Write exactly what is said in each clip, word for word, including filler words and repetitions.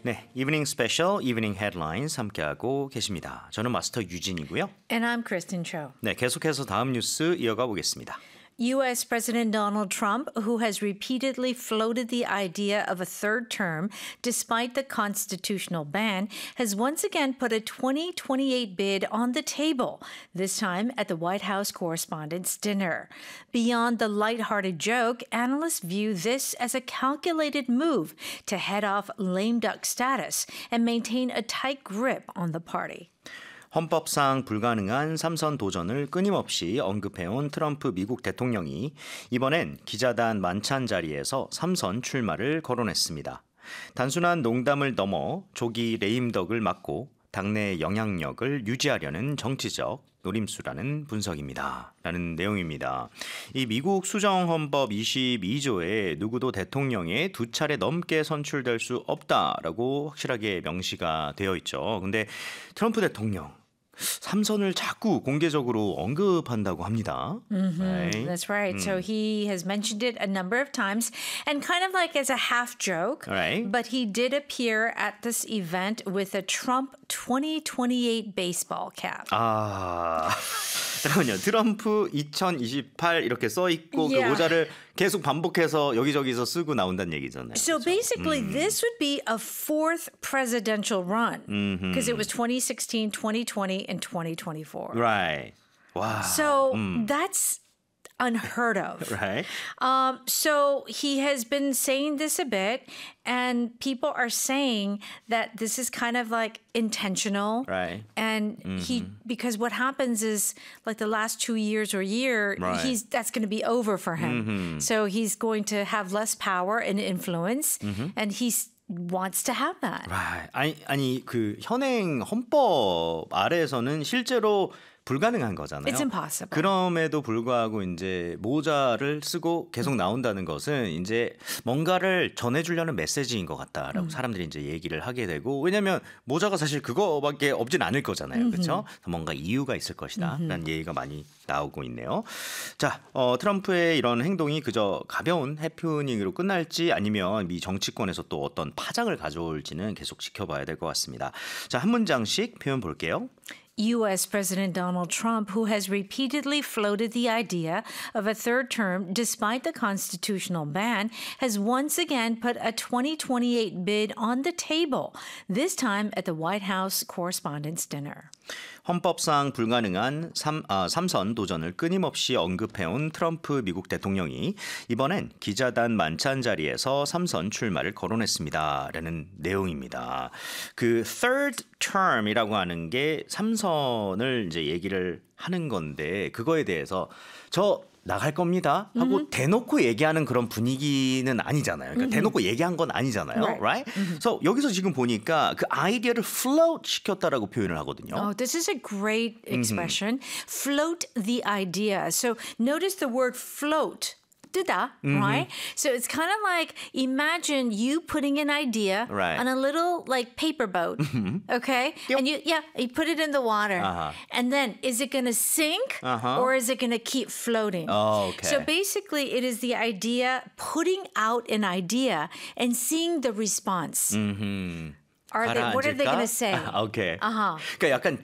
네, 이브닝 스페셜, 이브닝 헤드라인스 함께하고 계십니다. 저는 마스터 유진이고요. And I'm Kristen Cho. 네, 계속해서 다음 뉴스 이어가 보겠습니다. U S. President Donald Trump, who has repeatedly floated the idea of a third term despite the constitutional ban, has once again put a twenty twenty-eight bid on the table, this time at the White House Correspondents' Dinner. Beyond the lighthearted joke, analysts view this as a calculated move to head off lame duck status and maintain a tight grip on the party. 헌법상 불가능한 삼선 도전을 끊임없이 언급해온 트럼프 미국 대통령이 이번엔 기자단 만찬 자리에서 삼선 출마를 거론했습니다. 단순한 농담을 넘어 조기 레임덕을 막고 당내 영향력을 유지하려는 정치적 노림수라는 분석입니다. 라는 내용입니다. 이 미국 수정헌법 이십이 조에 누구도 대통령에 두 차례 넘게 선출될 수 없다라고 확실하게 명시가 되어 있죠. 근데 트럼프 대통령 삼선을 자꾸 공개적으로 언급한다고 합니다. Mm-hmm. Right? That's right. Mm. So he has mentioned it a number of times and kind of like as a half joke. Right. But he did appear at this event with a Trump twenty twenty-eight baseball cap. 아, 잠깐만요. 트럼프 이천이십팔 이렇게 써 있고 Yeah. 그 모자를 계속 반복해서 여기저기서 쓰고 나온다는 얘기잖아요. So 그렇죠? basically, 음. this would be a fourth presidential run because it was twenty sixteen, twenty twenty, and twenty twenty-four. Right. 와. So 음. that's unheard of. Right. Um, so he has been saying this a bit, and people are saying that this is kind of like intentional. Right. And mm-hmm. he, because what happens is like the last two years or year, right. he's that's going to be over for him. Mm-hmm. So he's going to have less power and influence, mm-hmm. and he's wants to have that. Right. 아니 아니 그 현행 헌법 아래에서는 실제로 불가능한 거잖아요. It's impossible. 그럼에도 불구하고 이제 모자를 쓰고 계속 나온다는 것은 이제 뭔가를 전해주려는 메시지인 것 같다라고 음. 사람들이 이제 얘기를 하게 되고 왜냐하면 모자가 사실 그거밖에 없진 않을 거잖아요, 그렇죠? 뭔가 이유가 있을 것이다라는 얘기가 많이 나오고 있네요. 자, 어, 트럼프의 이런 행동이 그저 가벼운 해프닝으로 끝날지 아니면 미 정치권에서 또 어떤 파장을 가져올지는 계속 지켜봐야 될 것 같습니다. 자, 한 문장씩 표현 볼게요. U S. President Donald Trump, who has repeatedly floated the idea of a third term despite the constitutional ban, has once again put a twenty twenty-eight bid on the table, this time at the White House Correspondents' Dinner. 헌법상 불가능한 삼, 아, 삼선 도전을 끊임없이 언급해온 트럼프 미국 대통령이 이번엔 기자단 만찬 자리에서 삼선 출마를 거론했습니다. 라는 내용입니다. 그 third term이라고 하는 게 삼선을 이제 얘기를 하는 건데 그거에 대해서 저 나갈 겁니다 하고 mm-hmm. 대놓고 얘기하는 그런 분위기는 아니잖아요. 그러니까 mm-hmm. 대놓고 얘기한 건 아니잖아요. Right? right? Mm-hmm. So 여기서 지금 보니까 그 아이디어를 float 시켰다라고 표현을 하거든요. Oh, this is a great expression. Mm-hmm. Float the idea. So notice the word float. 뜨다, mm-hmm. right? So it's kind of like imagine you putting an idea right. on a little like paper boat, mm-hmm. okay? Yep. And you yeah, you put it in the water. Uh-huh. And then is it going to sink uh-huh. or is it going to keep floating? Oh, okay. So basically it is the idea putting out an idea and seeing the response. Mm-hmm. Are they, what are they going to say? Okay. Uh-huh. 그러니까 약간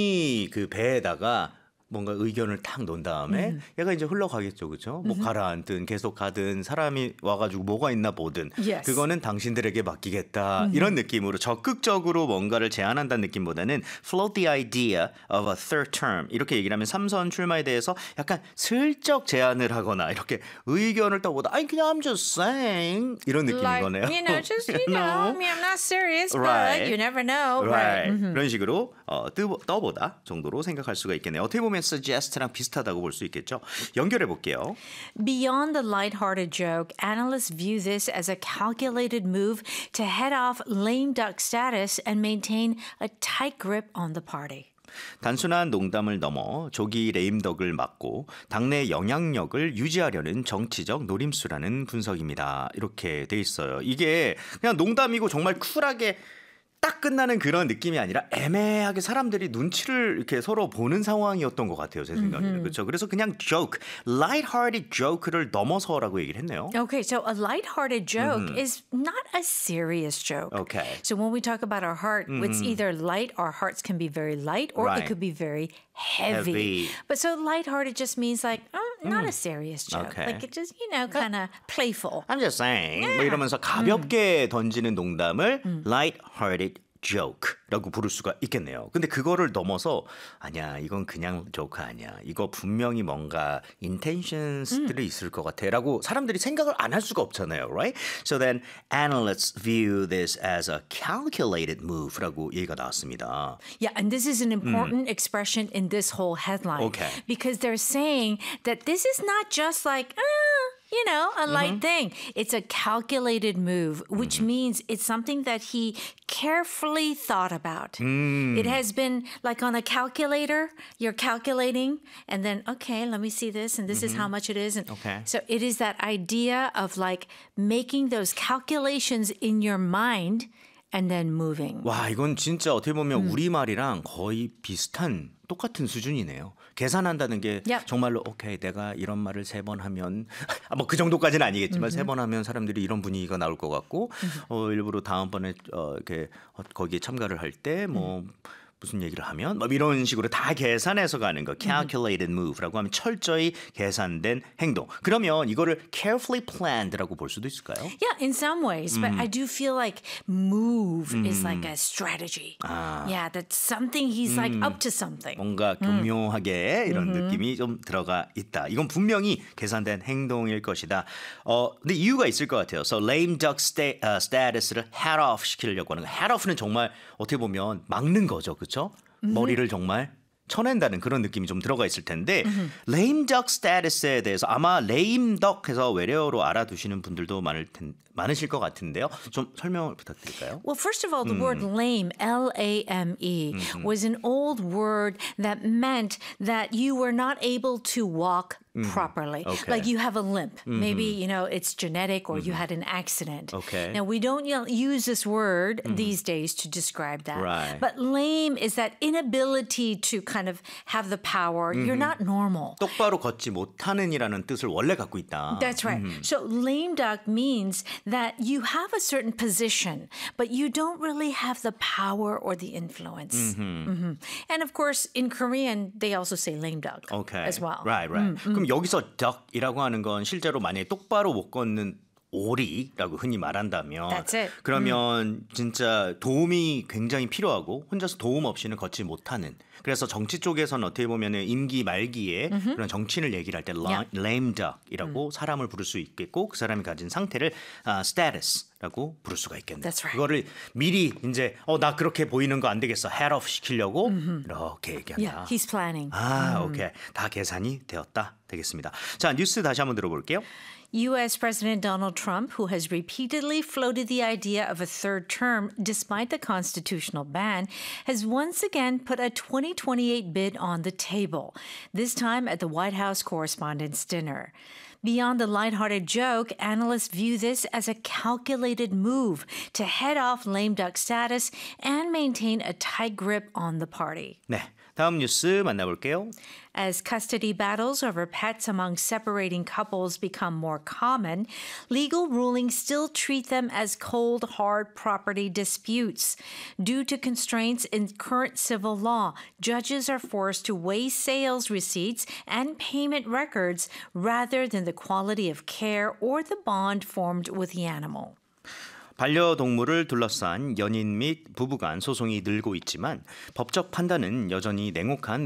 종이 그 배에다가 뭔가 의견을 탁 놓은 다음에 음. 얘가 이제 흘러가겠죠, 그렇죠? 뭐 가라앉든 계속 가든 사람이 와가지고 뭐가 있나 보든 yes. 그거는 당신들에게 맡기겠다 음. 이런 느낌으로 적극적으로 뭔가를 제안한다는 느낌보다는 float the idea of a third term 이렇게 얘기를 하면 삼선 출마에 대해서 약간 슬쩍 제안을 하거나 이렇게 의견을 떠보다 아니 그냥 I'm just saying 이런 느낌인 like, 거네요. You know, just you know, I mean, I'm not serious, right. but you never know. Right. right. Mm-hmm. 그런 식으로 어, 뜨, 떠보다 정도로 생각할 수가 있겠네요. 어떻게 보면 suggest랑 비슷하다고 볼 수 있겠죠. 연결해 볼게요. Beyond the lighthearted joke, analysts view this as a calculated move to head off lame duck status and maintain a tight grip on the party. 단순한 농담을 넘어 조기 레임덕을 막고 당내 영향력을 유지하려는 정치적 노림수라는 분석입니다. 이렇게 돼 있어요. 이게 그냥 농담이고 정말 쿨하게 딱 끝나는 그런 느낌이 아니라 애매하게 사람들이 눈치를 이렇게 서로 보는 상황이었던 것 같아요. 제 생각에는. 그렇죠. 그래서 그냥 joke, light-hearted joke를 넘어서라고 얘기를 했네요. Okay, so a lighthearted joke is not a serious joke. Okay. So when we talk about our heart, it's either light, our hearts can be very light, or Right. it could be very heavy. Heavy. But so lighthearted just means like, oh, not a serious joke. Okay. Like it just, you know, kind of playful. I'm just saying. 뭐 이러면서 가볍게 던지는 농담을 light-hearted joke라고 부를 수가 있겠네요. 근데 그거를 넘어서 아니야 이건 그냥 조크 아니야. 이거 분명히 뭔가 intentions들이 있을 것 같아라고 사람들이 생각을 안 할 수가 없잖아요, right? So then analysts view this as a calculated move라고 얘기가 나왔습니다. Yeah, and this is an important expression in this whole headline. Okay. Because they're saying that this is not just like, ah, you know, a light thing. It's a calculated move, which means it's something that he carefully thought about. It has been like on a calculator, you're calculating, and then, okay, let me see this, and this is how much it is. And Okay. so it is that idea of like making those calculations in your mind and then moving. 와 이건 진짜 어떻게 보면 우리말이랑 거의 비슷한 똑같은 수준이네요. 계산한다는 게 Yep. 정말로 오케이 내가 이런 말을 세 번 하면 뭐 그 정도까지는 아니겠지만 세 번 하면 사람들이 이런 분위기가 나올 것 같고 어, 일부러 다음번에 어, 이렇게 어, 거기에 참가를 할 때 뭐 무슨 얘기를 하면 뭐 이런 식으로 다 계산해서 가는 거 calculated move라고 하면 철저히 계산된 행동. 그러면 이거를 carefully planned라고 볼 수도 있을까요? Yeah, in some ways, but I do feel like move is like a strategy. Yeah, that's something he's like up to something. 뭔가 교묘하게 이런 느낌이 좀 들어가 있다. 이건 분명히 계산된 행동일 것이다. 어, 근데 이유가 있을 것 같아요. So lame duck sta, 어, status를 head off 시키려고 하는 거. head off는 정말 어떻게 보면 막는 거죠, 그렇죠? 머리를 정말 쳐낸다는 그런 느낌이 좀 들어가 있을 텐데 lame duck status에 대해서 아마 lame duck 해서 외래어로 알아두시는 분들도 많을 텐, 많으실 것 같은데요. 좀 설명을 부탁드릴까요? Well, first of all, the word lame, L A M E, was an old word that meant that you were not able to walk properly. Okay. Like you have a limp. Maybe, you know, it's genetic or you had an accident. Okay. Now, we don't y- use this word these days to describe that. Right. But lame is that inability to kind of have the power. You're not normal. 똑바로 걷지 못하는이라는 뜻을 원래 갖고 있다. That's right. So lame duck means that you have a certain position, but you don't really have the power or the influence. Mhm. And of course, in Korean, they also say lame duck Okay. as well. Right, right. 그럼 여기서 duck이라고 하는 건 실제로 만약에 똑바로 못 걷는 오리라고 흔히 말한다면 That's it. 그러면 진짜 도움이 굉장히 필요하고 혼자서 도움 없이는 걷지 못하는 그래서 정치 쪽에서는 어떻게 보면 임기 말기에 그런 정치인을 얘기를 할 때 Yeah. lame duck이라고 사람을 부를 수 있겠고 그 사람이 가진 상태를 uh, status라고 부를 수가 있겠네요. That's right. 그거를 미리 이제 어, 나 그렇게 보이는 거 안 되겠어. head off 시키려고 이렇게 얘기한다. Yeah, he's planning. 아, 오케이. 다 계산이 되었다. 되겠습니다. 자, 뉴스 다시 한번 들어볼게요. U S. President Donald Trump, who has repeatedly floated the idea of a third term despite the constitutional ban, has once again put a twenty twenty-eight bid on the table, this time at the White House Correspondents' Dinner. Beyond the lighthearted joke, analysts view this as a calculated move to head off lame duck status and maintain a tight grip on the party. 네, 다음 뉴스 만나볼게요. As custody battles over pets among separating couples become more common, legal rulings still treat them as cold, hard property disputes. Due to constraints in current civil law, judges are forced to weigh sales receipts and payment records rather than the quality of care or the bond formed with the animal. 반려동물을 둘러싼 연인 및 부부 간 소송이 늘고 있지만 법적 판단은 여전히 냉혹한